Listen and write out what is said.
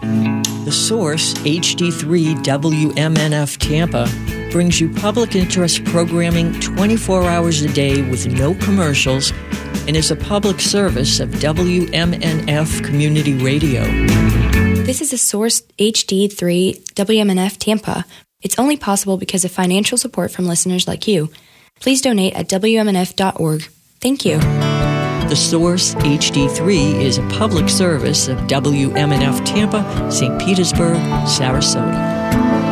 The Source, HD3 WMNF Tampa, brings you public interest programming 24 hours a day with no commercials and is a public service of WMNF Community Radio. This is the Source HD3 WMNF Tampa. It's only possible because of financial support from listeners like you. Please donate at WMNF.org. Thank you. The Source HD3 is a public service of WMNF Tampa, St. Petersburg, Sarasota.